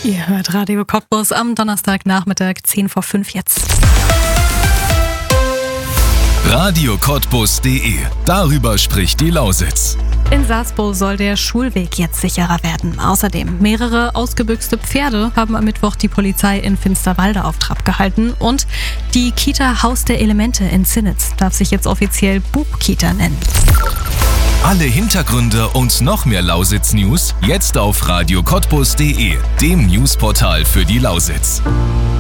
Ihr hört Radio Cottbus am Donnerstagnachmittag 5:10 jetzt. RadioCottbus.de. Darüber spricht die Lausitz. In Sasbo soll der Schulweg jetzt sicherer werden. Außerdem mehrere ausgebüxte Pferde haben am Mittwoch die Polizei in Finsterwalde auf Trab gehalten. Und die Kita Haus der Elemente in Zinnitz darf sich jetzt offiziell Bub-Kita nennen. Alle Hintergründe und noch mehr Lausitz-News jetzt auf RadioCottbus.de, dem Newsportal für die Lausitz.